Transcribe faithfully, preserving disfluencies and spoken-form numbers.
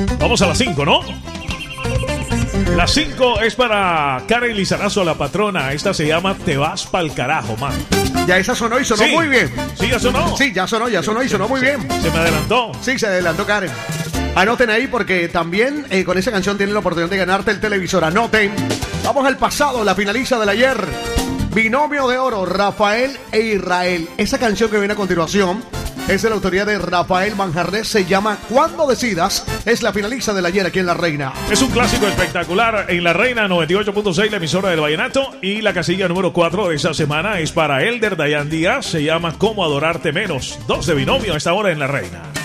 Vamos a las cinco, ¿no? Las cinco es para Karen Lizarazo, la patrona. Esta se llama Te vas pa'l carajo, man. Ya esa sonó y sonó Sí. muy bien. Sí, ya sonó. Sí, ya sonó, ya sonó y sonó muy Se- bien. Se me adelantó. Sí, se adelantó Karen. Anoten ahí porque también eh, con esa canción tienen la oportunidad de ganarte el televisor. Anoten. Vamos al pasado, la finalista del ayer. Binomio de oro, Rafael e Israel. Esa canción que viene a continuación es de la autoría de Rafael Manjarres. Se llama Cuando Decidas. Es la finalista del ayer aquí en La Reina. Es un clásico espectacular en La Reina noventa y ocho punto seis, la emisora del Vallenato. Y la casilla número cuatro de esta semana es para Elder Dayan Díaz. Se llama Cómo Adorarte Menos. Dos de binomio a esta hora en La Reina.